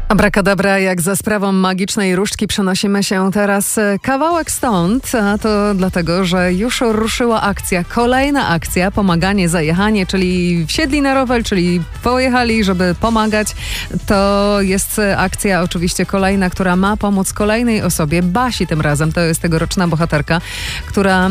Abrakadabra, jak za sprawą magicznej różdżki przenosimy się teraz kawałek stąd, a to dlatego, że już ruszyła akcja, kolejna akcja, pomaganie za jechanie, czyli wsiedli na rower, czyli pojechali, żeby pomagać. To jest akcja oczywiście kolejna, która ma pomóc kolejnej osobie, Basi tym razem, to jest tegoroczna bohaterka, która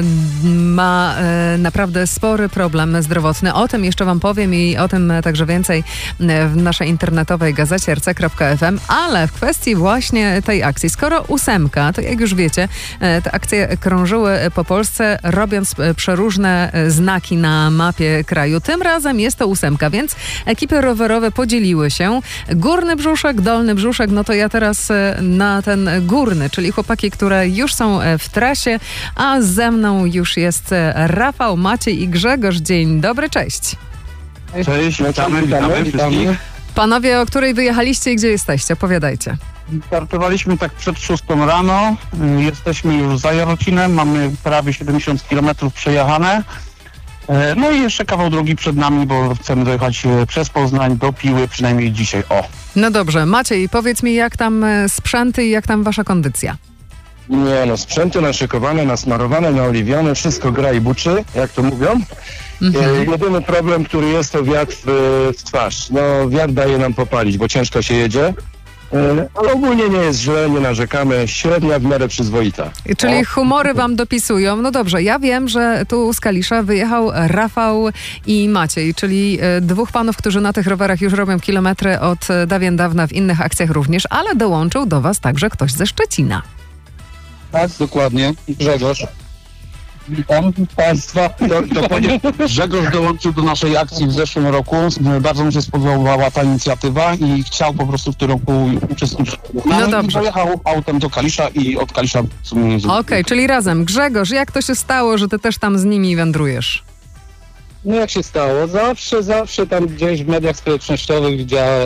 ma naprawdę spory problem zdrowotny. O tym jeszcze wam powiem i o tym także więcej w naszej internetowej gazecie RC.FM, ale w kwestii właśnie tej akcji, skoro 8, to jak już wiecie, te akcje krążyły po Polsce, robiąc przeróżne znaki na mapie kraju. Tym razem jest to 8, więc ekipy rowerowe podzieliły się. Górny brzuszek, dolny brzuszek, no to ja teraz na ten górny, czyli chłopaki, które już są w trasie, a ze mną już jest Rafał, Maciej i Grzegorz. Dzień dobry, cześć. Cześć, witamy wszystkich. Panowie, o której wyjechaliście i gdzie jesteście? Opowiadajcie. Startowaliśmy tak przed 6 rano, jesteśmy już za Jarocinem, mamy prawie 70 km przejechane. No i jeszcze kawał drogi przed nami, bo chcemy dojechać przez Poznań do Piły, przynajmniej dzisiaj. No dobrze, Maciej, powiedz mi, jak tam sprzęty i jak tam wasza kondycja? Nie no, sprzęty naszykowane, nasmarowane, naoliwione, wszystko gra i buczy, jak to mówią. Jedyny problem, który jest, to wiatr w twarz. No, wiatr daje nam popalić, bo ciężko się jedzie, ale ogólnie nie jest źle, nie narzekamy, średnia w miarę przyzwoita. Czyli humory wam dopisują. No dobrze, ja wiem, że tu z Kalisza wyjechał Rafał i Maciej, czyli dwóch panów, którzy na tych rowerach już robią kilometry od dawien dawna, w innych akcjach również, ale dołączył do was także ktoś ze Szczecina. Tak, dokładnie. Grzegorz. Witam Państwa. Grzegorz dołączył do naszej akcji w zeszłym roku. Bardzo mu się spodobała ta inicjatywa i chciał po prostu w tym roku uczestniczyć. No dobrze. I pojechał autem do Kalisza i od Kalisza w sumie... Okej, czyli razem. Grzegorz, jak to się stało, że ty też tam z nimi wędrujesz? No jak się stało? Zawsze tam gdzieś w mediach społecznościowych widziałem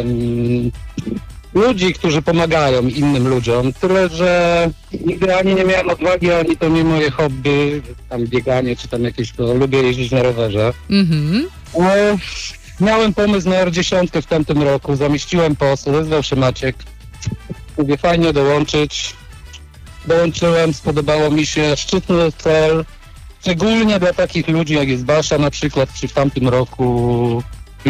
ludzi, którzy pomagają innym ludziom. Tyle, że nigdy ani nie miałem odwagi, ani to nie moje hobby, tam bieganie, czy tam jakieś, to lubię jeździć na rowerze. Miałem pomysł na R10 w tamtym roku, zamieściłem post, odezwał się Maciek. Mówię, fajnie dołączyć. Dołączyłem, spodobało mi się, szczytny cel. Szczególnie dla takich ludzi, jak jest Basia na przykład, czy w tamtym roku.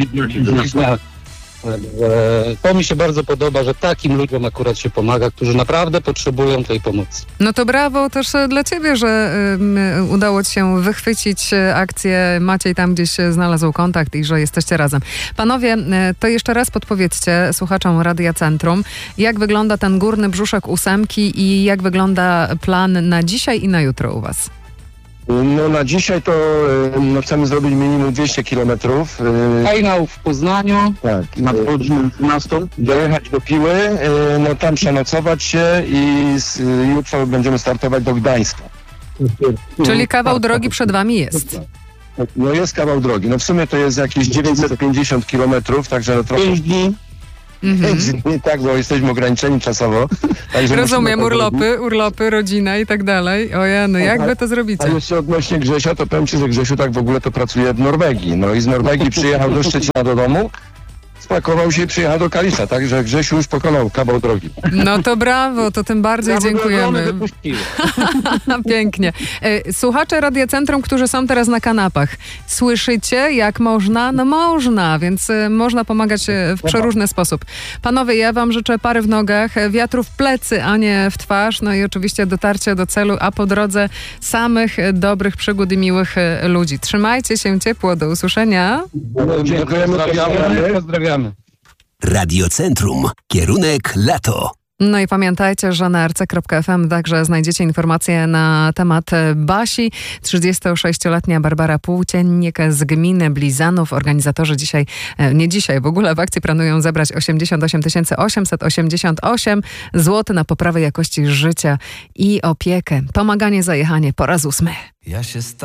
To mi się bardzo podoba, że takim ludziom akurat się pomaga, którzy naprawdę potrzebują tej pomocy. No to brawo też dla ciebie, że udało ci się wychwycić akcję. Maciej tam gdzieś znalazł kontakt i że jesteście razem. Panowie, to jeszcze raz podpowiedzcie słuchaczom Radia Centrum, jak wygląda ten górny brzuszek 8 i jak wygląda plan na dzisiaj i na jutro u was? No na dzisiaj to chcemy zrobić minimum 200 km. Finał w Poznaniu. Tak, na godzinę 12. Dojechać do Piły, no tam przenocować się i jutro będziemy startować do Gdańska. Czyli kawał drogi przed wami jest. No jest kawał drogi. No w sumie to jest jakieś 950 km, także no trochę... 5 dni. Tak, bo jesteśmy ograniczeni czasowo. Rozumiem, urlopy, rodzina i tak dalej. Ojej, no jak wy to zrobicie? A jeszcze odnośnie Grzesia, to powiem ci, że Grzesiu tak w ogóle to pracuje w Norwegii. No i z Norwegii przyjechał do Szczecina do domu, spakował się i przyjechał do Kalisza, także Grzesiu już pokonał kawał drogi. No to brawo, to tym bardziej dziękujemy. Pięknie. Słuchacze Radia Centrum, którzy są teraz na kanapach, słyszycie jak można? No można, więc można pomagać w przeróżny sposób. Panowie, ja wam życzę pary w nogach, wiatru w plecy, a nie w twarz, no i oczywiście dotarcie do celu, a po drodze samych dobrych przygód i miłych ludzi. Trzymajcie się ciepło, do usłyszenia. Dziękujemy, Pozdrawiamy. Radio Centrum. Kierunek lato. No i pamiętajcie, że na rc.fm także znajdziecie informacje na temat Basi. 36-letnia Barbara Płóciennik z gminy Blizanów. Organizatorzy w ogóle w akcji planują zebrać 88 888 zł na poprawę jakości życia i opiekę. Pomaganie za jechanie po raz 8.